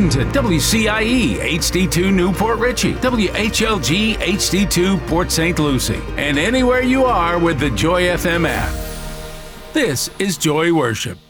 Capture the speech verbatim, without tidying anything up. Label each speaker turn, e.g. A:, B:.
A: listen to W C I E H D two Newport Richey, W H L G H D two Port Saint Lucie, and anywhere you are with the Joy F M app. This is Joy Worship.